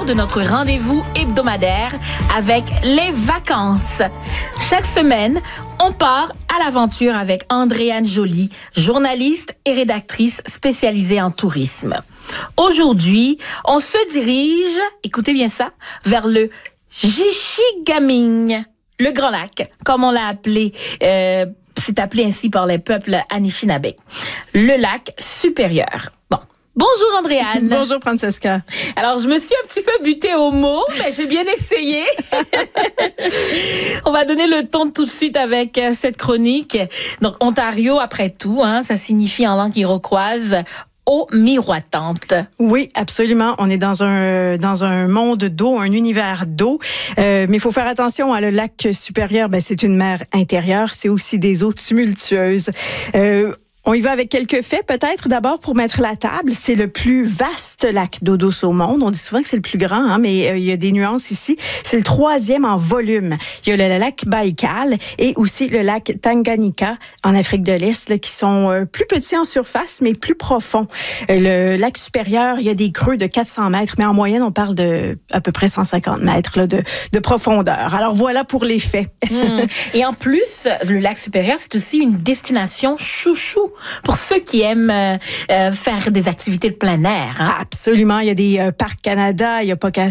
de notre rendez-vous hebdomadaire avec les vacances. Chaque semaine, on part à l'aventure avec Andréane Joly, journaliste et rédactrice spécialisée en tourisme. Aujourd'hui, on se dirige, écoutez bien ça, vers le Jichigaming, le Grand Lac, comme on l'a appelé. C'est appelé ainsi par les peuples Anishinaabe. Le lac supérieur. Bon. Bonjour Andréane. Bonjour Francesca. Alors, je me suis un petit peu butée au mot, mais j'ai bien essayé. On va donner le ton tout de suite avec cette chronique. Donc, Ontario, après tout, ça signifie en langue iroquoise eau miroitante. Oui, absolument. On est dans un monde d'eau, un univers d'eau. Mais il faut faire attention, le lac supérieur, c'est une mer intérieure. C'est aussi des eaux tumultueuses. On y va avec quelques faits, peut-être. D'abord, pour mettre la table, c'est le plus vaste lac d'eau douce au monde. On dit souvent que c'est le plus grand, mais il y a des nuances ici. C'est le 3e en volume. Il y a le lac Baïkal et aussi le lac Tanganyika en Afrique de l'Est, là, qui sont plus petits en surface, mais plus profonds. Le lac supérieur, il y a des creux de 400 mètres, mais en moyenne, on parle de à peu près 150 mètres là, de profondeur. Alors voilà pour les faits. Et en plus, le lac supérieur, c'est aussi une destination chouchou pour ceux qui aiment faire des activités de plein air. Absolument. Il y a des parcs Canada, il y a